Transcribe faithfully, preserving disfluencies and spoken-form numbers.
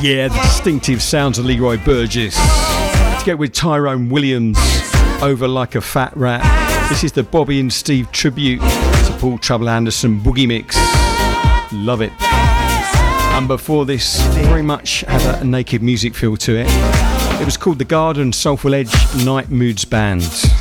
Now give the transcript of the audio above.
Yeah, the distinctive sounds of Leroy Burgess. Let's get with Tyrone Williams, Over Like a Fat Rat. This is the Bobby and Steve tribute to Paul Trouble Anderson Boogie Mix. Love it. And before this, very much had a naked music feel to it. It was called the Garden Soulful Edge Night Moods Band.